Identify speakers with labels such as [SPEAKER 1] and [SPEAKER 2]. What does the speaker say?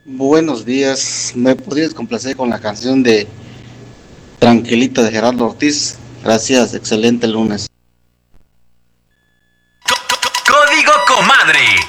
[SPEAKER 1] Buenos días, ¿me podrías complacer con la canción de Tranquilita de Gerardo Ortiz? Gracias, excelente lunes.
[SPEAKER 2] Código Comadre.